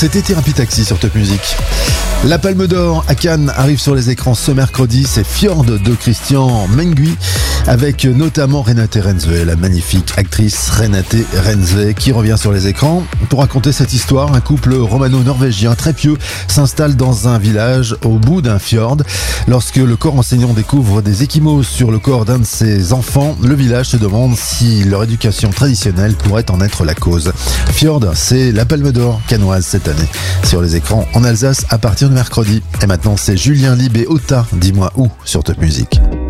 C'était Thérapie Taxi sur Top Music. La Palme d'Or à Cannes arrive sur les écrans ce mercredi. C'est Fjord de Christian Mengui avec notamment Renate Reinsve, la magnifique actrice Renate Reinsve qui revient sur les écrans pour raconter cette histoire. Un couple romano-norvégien très pieux s'installe dans un village au bout d'un fjord. Lorsque le corps enseignant découvre des ecchymoses sur le corps d'un de ses enfants, le village se demande si leur éducation traditionnelle pourrait en être la cause. Fjord, c'est la Palme d'Or cannoise cette année sur les écrans en Alsace à partir de mercredi. Et maintenant c'est Julien Libé Ota, dis-moi où sur Top Music.